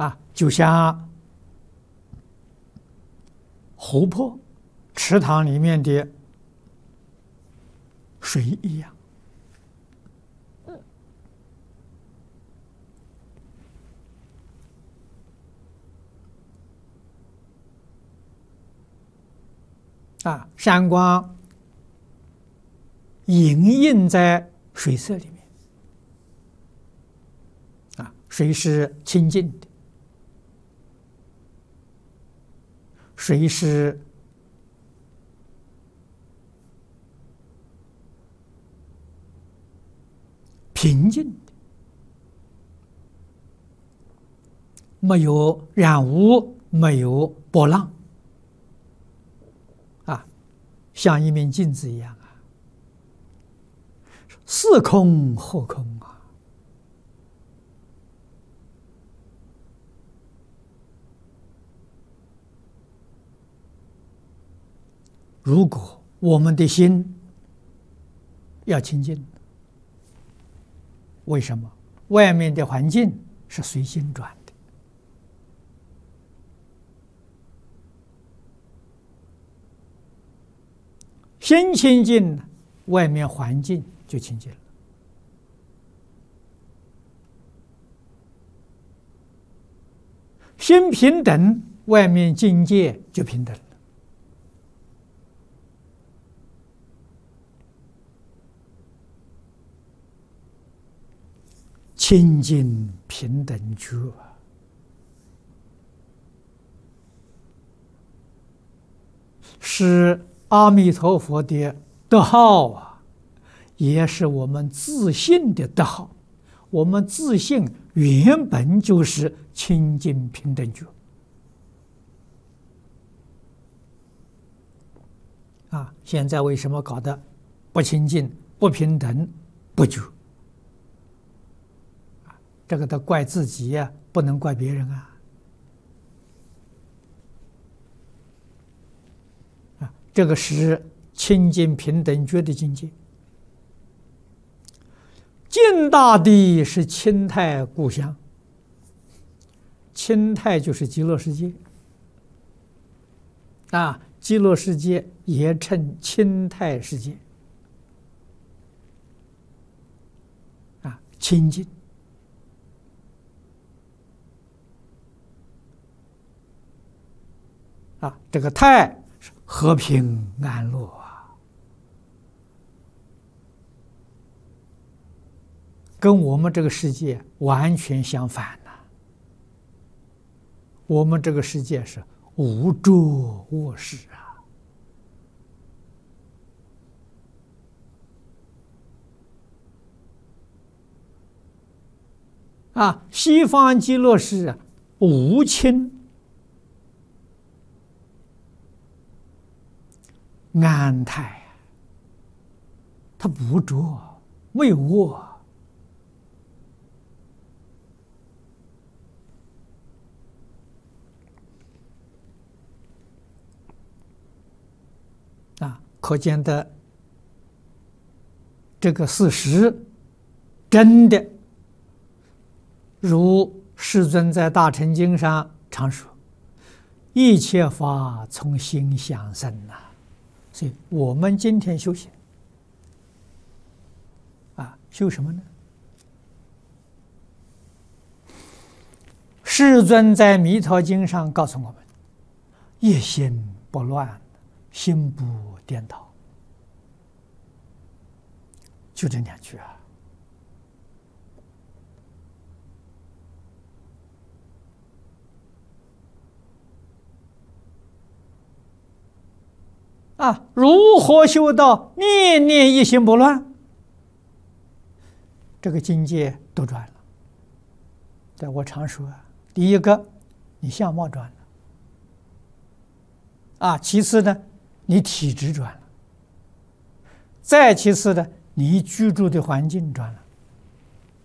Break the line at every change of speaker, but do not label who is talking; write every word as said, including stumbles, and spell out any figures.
啊，就像湖泊、池塘里面的水一样。啊，闪光影映在水色里面。啊，水是清净的，水是平静的，没有染污，没有波浪。啊，像一面镜子一样啊，似空或空啊。如果我们的心要清净，为什么？外面的环境是随心转的，心清净，外面环境就清净了。心平等，外面境界就平等了。清净平等觉啊，是阿弥陀佛的德号啊，也是我们自信的德号。我们自信原本就是清净平等觉啊，现在为什么搞得不清净、不平等、不觉？这个都怪自己呀、啊，不能怪别人啊！啊，这个是清净平等觉的境界。净大地是清泰故乡，清泰就是极乐世界啊，极乐世界也称清泰世界啊，清净。啊，这个泰是和平安乐啊，跟我们这个世界完全相反呐、啊。我们这个世界是无着卧室啊，啊，西方极乐世啊，无亲。安泰，它不着，没有卧啊，可见的这个事实，真的如世尊在《大乘经》上常说：“一切法从心想生呐。”所以我们今天修行啊，修什么呢？世尊在《弥陀经》上告诉我们：一心不乱，心不颠倒，就这两句啊。啊，如何修到念念一心不乱？这个境界都转了。对，我常说啊，第一个，你相貌转了；啊，其次呢，你体质转了；再其次呢，你居住的环境转了。